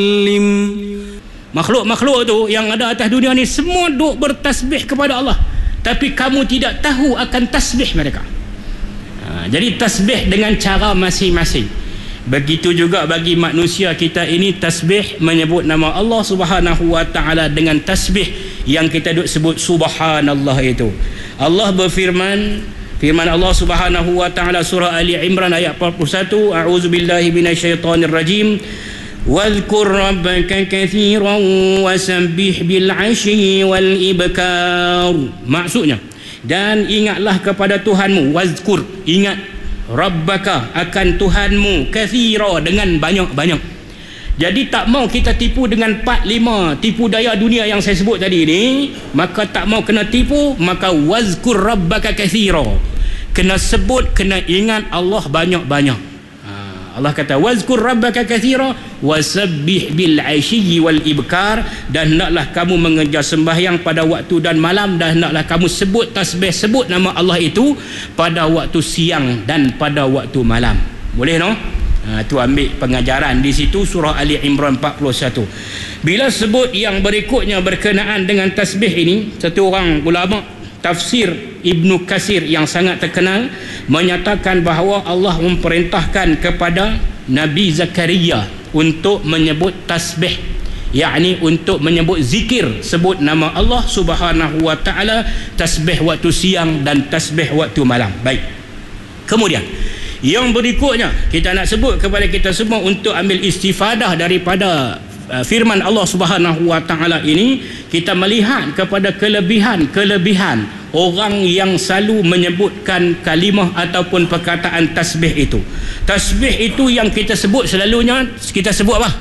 Makhluk-makhluk tu yang ada atas dunia ni semua duk bertasbih kepada Allah, tapi kamu tidak tahu akan tasbih mereka. Jadi tasbih dengan cara masing-masing. Begitu juga bagi manusia kita ini, tasbih menyebut nama Allah Subhanahu wa taala dengan tasbih yang kita duk sebut subhanallah itu. Allah berfirman, firman Allah Subhanahu wa taala surah Ali Imran ayat 41, a'udzubillahi minasyaitonir rajim. Wadhkur rabbaka katsiran wasabbih bil 'ashyi wal ibkar. Maksudnya, dan ingatlah kepada Tuhanmu, wazkur, ingat, rabbaka, akan Tuhanmu, katsira, dengan banyak-banyak. Jadi tak mau kita tipu dengan 4-5 tipu daya dunia yang saya sebut tadi ni, maka tak mau kena tipu, maka wazkur rabbaka katsira, kena sebut, kena ingat Allah banyak-banyak. Allah kata wazkur rabbaka katsira wasabbih bil 'ashyi wal ibkar, dan hendaklah kamu mengejar sembahyang pada waktu dan malam, dan hendaklah kamu sebut tasbih, sebut nama Allah itu pada waktu siang dan pada waktu malam. Boleh no? Tu ambil pengajaran di situ surah Ali Imran 41. Bila sebut yang berikutnya berkenaan dengan tasbih ini, satu orang ulama tafsir Ibnu Katsir yang sangat terkenal menyatakan bahawa Allah memerintahkan kepada Nabi Zakaria untuk menyebut tasbih, yakni untuk menyebut zikir, sebut nama Allah Subhanahu wa taala, tasbih waktu siang dan tasbih waktu malam. Baik. Kemudian yang berikutnya kita nak sebut kepada kita semua untuk ambil istifadah daripada firman Allah Subhanahu wa taala ini, kita melihat kepada kelebihan orang yang selalu menyebutkan kalimah ataupun perkataan tasbih itu. Tasbih itu yang kita sebut selalunya, kita sebut apa?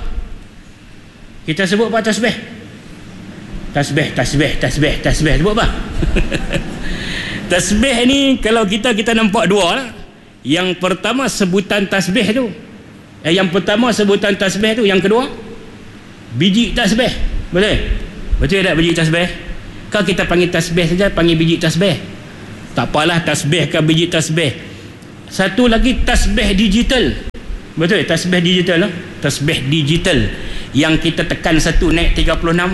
Kita sebut apa tasbih? Tasbih sebut apa? Tasbih ni kalau kita nampak dua lah. Yang pertama sebutan tasbih tu, yang pertama sebutan tasbih tu, yang kedua biji tasbih. Betul tak biji tasbih? Kalau kita panggil tasbih saja, panggil biji tasbih, tak apalah, tasbih ke biji tasbih. Satu lagi tasbih digital. Betul, tasbih digital lah. Tasbih digital yang kita tekan satu naik 36.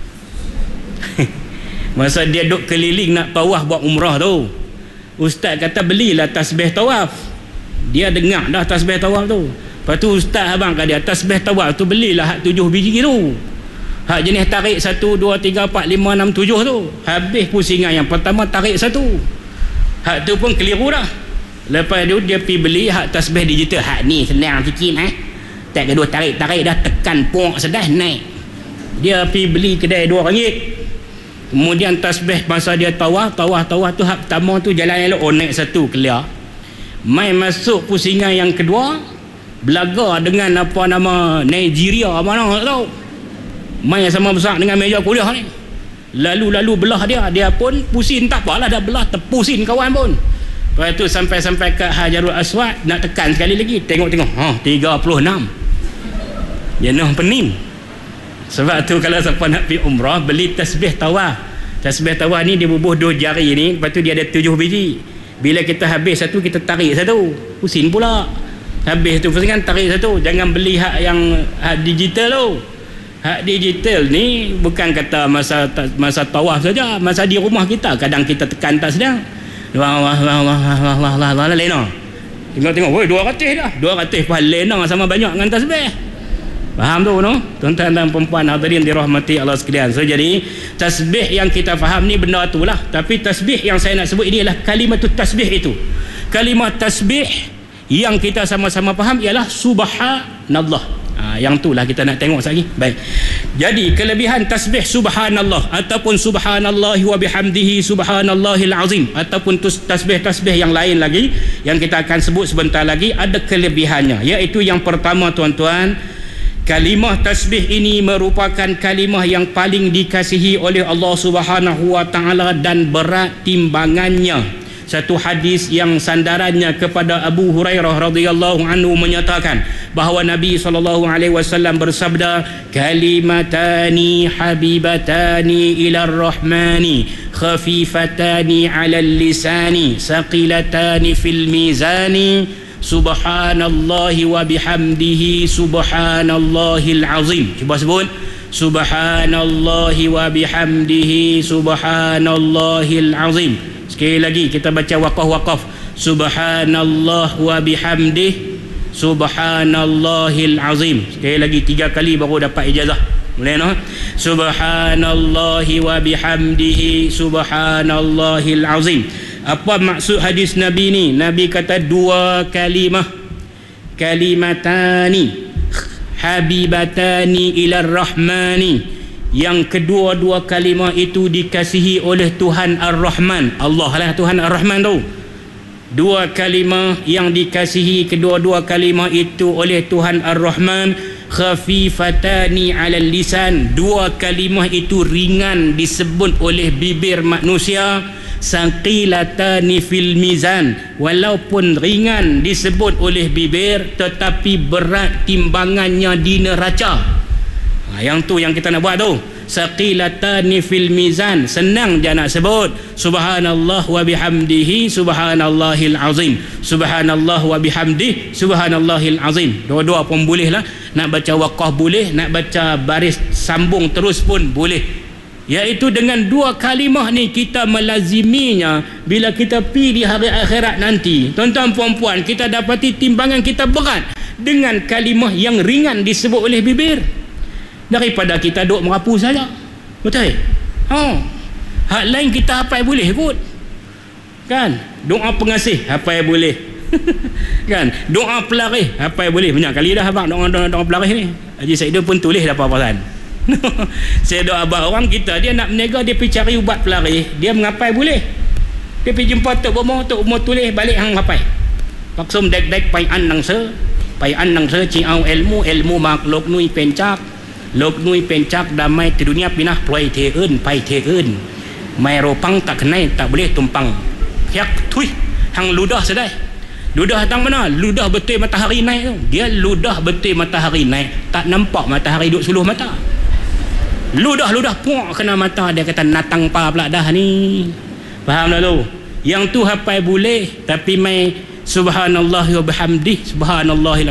Masa dia duk keliling nak tawaf buat umrah tu, ustaz kata belilah tasbih tawaf. Dia dengar dah tasbih tawaf tu. Lepas tu ustaz abang kat dia, tasbih tawaf tu belilah hak 7 biji tu. Hak jenis tarik 1, 2, 3, 4, 5, 6, 7 tu. Habis pusingan yang pertama tarik 1. Hak tu pun keliru dah. Lepas tu dia pergi beli hak tasbih digital. Hak ni senang sikit tak kedua tarik dah, tekan pok sedah naik. Dia pergi beli kedai RM2. Kemudian tasbih masa dia tawaf tu hak pertama tu jalan elok, naik 1 clear. Mai masuk pusingan yang kedua, belaga dengan apa nama Nigeria mana tak tahu. Mai sama besar dengan meja kuliah ni. Lalu belah dia pun pusing, tak apalah, dah belah terpusing kawan pun. Lepas tu sampai ke Hajarul Aswad, nak tekan sekali lagi, tengok 36. Jenuh pening. Sebab tu kalau siapa nak pergi umrah, beli tasbih tawaf. Tasbih tawaf ni dia bubuh 2 jari ni, lepas tu dia ada 7 biji. Bila kita habis 1, kita tarik 1, pusing pula. Habis tu pusingan, tarik 1. Jangan beli hak yang hak digital tu. Hak digital ni bukan kata masa tawaf saja, masa di rumah kita kadang kita tekan tas dia. Wah lena. Tengok woi 200 dah. 200 pun lena sama banyak dengan tasbih. Faham tu no? Tuan-tuan dan puan-puan hadirin dirahmati Allah sekalian. So jadi tasbih yang kita faham ni benda itulah. Tapi tasbih yang saya nak sebut ini adalah kalimatut tasbih itu. Kalimat tasbih yang kita sama-sama faham ialah subhanallah. Yang itulah kita nak tengok sekali. Baik. Jadi kelebihan tasbih subhanallah ataupun subhanallahi wa bihamdihi subhanallahil azim ataupun tasbih-tasbih yang lain lagi yang kita akan sebut sebentar lagi, ada kelebihannya, iaitu yang pertama tuan-tuan, kalimah tasbih ini merupakan kalimah yang paling dikasihi oleh Allah Subhanahu wa taala dan berat timbangannya. Satu hadis yang sandarannya kepada Abu Hurairah radhiyallahu anhu menyatakan bahawa Nabi SAW bersabda, kalimatani habibatani ila rahmani khafifatani ala lisani saqilatani fil mizani subhanallahi wa bihamdihi subhanallahil azim. Cuba sebut subhanallahi wa bihamdihi subhanallahil azim. Sekali lagi kita baca waqaf subhanallah wa bihamdihi subhanallahil azim. Sekali lagi 3 kali baru dapat ijazah. Boleh no? Subhanallahi wa bihamdihi subhanallahil azim. Apa maksud hadis Nabi ni? Nabi kata 2 kalimah, kalimatani habibatani ilar rahmani, yang kedua-dua kalimah itu dikasihi oleh Tuhan Ar-Rahman. Allah lah Tuhan Ar-Rahman tu. 2 kalimah yang dikasihi kedua-dua kalimah itu oleh Tuhan Ar-Rahman, khafifatani alal lisan. 2 kalimah itu ringan disebut oleh bibir manusia, saqilatani fil mizan, walaupun ringan disebut oleh bibir tetapi berat timbangannya di neraca. Yang tu yang kita nak buat tu, saqilatani fil mizan, senang je nak sebut subhanallah wa bihamdihi subhanallahil azim, subhanallah wa bihamdihi subhanallahil azim. Dua-dua pun boleh lah. Nak baca waqaf boleh, nak baca baris sambung terus pun boleh. Iaitu dengan 2 kalimah ni kita melaziminya. Bila kita pergi di hari akhirat nanti, tuan-tuan puan-puan, kita dapati timbangan kita berat dengan kalimah yang ringan disebut oleh bibir, daripada kita duk merapu saja. Betul? Hak lain kita hafal boleh kot. Kan? Doa pengasih hafal boleh. Kan? Doa pelarih hafal boleh. Banyak kali dah abang doa pelarih ni. Haji Saidu pun tulis dah apa-apaan. Saya doa abang orang kita, dia nak menega, dia pergi cari ubat pelarih, dia mengapai boleh. Dia pergi jumpa Tok Bomo, Tok Bomo tulis balik hang ngapai. Paksum dek-dek pai an nang se ciau ilmu makhluk nui pencak. Lok nui pencak damai di dunia pinah ploi theun pai theun. Mai ropang tak kenai tak boleh tumpang. Yak tui hang ludah sedai. Ludah tang mana? Ludah betul matahari naik tu. Dia ludah betul matahari naik, tak nampak matahari duk suluh mata. Ludah puak kena mata, dia kata natang pa pula dah ni. Faham tak tu? Yang tu hafal boleh, tapi mai subhanallah wa bihamdih subhanallahil